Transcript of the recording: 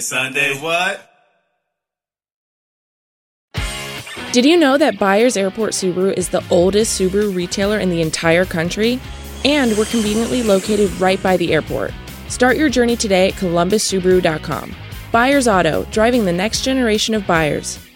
Sunday what? Did you know that Byers Airport Subaru is the oldest Subaru retailer in the entire country? And we're conveniently located right by the airport. Start your journey today at columbussubaru.com. Byers Auto, driving the next generation of buyers.